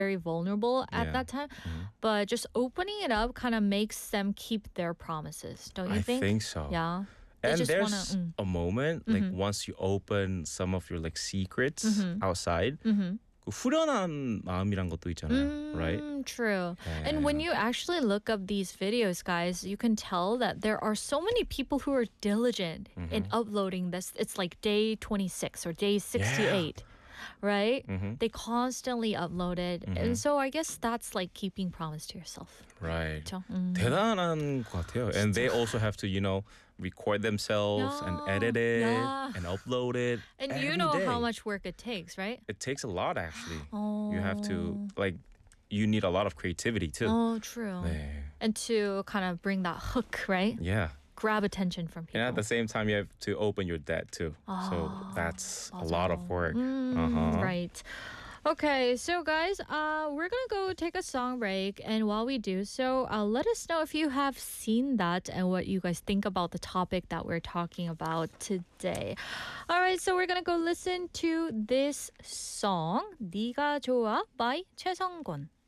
very vulnerable at Yeah. that time. Mhm. But just opening it up kind of makes them keep their promises, don't you I think? think so. Yeah. They And just want there's to. a moment like once you open some of your like secrets outside, 그 후련한 마음이란 것도 있잖아요, right? True. And when Yeah. you actually look up these videos, guys, you can tell that there are so many people who are diligent in uploading this. It's like day 26 or day 68, right? They constantly upload it. And so I guess that's like keeping promise to yourself. Right. 그렇죠? 대단한 것 같아요. And they also have to, record themselves and edit it Yeah. and upload it And every you know day. how much work it takes, right? It takes a lot, actually. Oh. You have to, you need a lot of creativity, too. Oh, true. 네. And to kind of bring that hook, right? Yeah. Grab attention from people. And at the same time, you have to open your debt, too. So that's a lot of work. Right. Okay, so guys, we're gonna go take a song break, and while we do so, let us know if you have seen that and what you guys think about the topic that we're talking about today. All right, so we're gonna go listen to this song, 네가 좋아 by 최성곤.